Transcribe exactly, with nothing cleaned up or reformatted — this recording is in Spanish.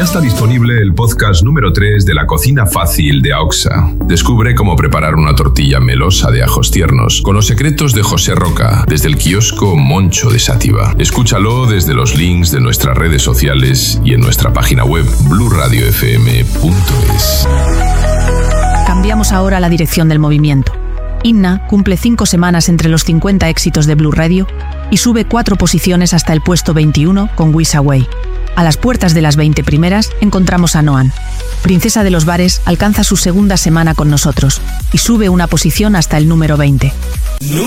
está disponible el podcast número tres de la cocina fácil de AOXA. Descubre cómo preparar una tortilla melosa de ajos tiernos con los secretos de José Roca desde el kiosco Moncho de Sátiva. Escúchalo desde los links de nuestras redes sociales y en nuestra página web blu radio f m punto es. Cambiamos ahora la dirección del movimiento. Inna cumple cinco semanas entre los cincuenta éxitos de Blu Radio y sube cuatro posiciones hasta el puesto veintiuno con Wish Away. A las puertas de las veinte primeras encontramos a Noan. Princesa de los Bares alcanza su segunda semana con nosotros y sube una posición hasta el número veinte.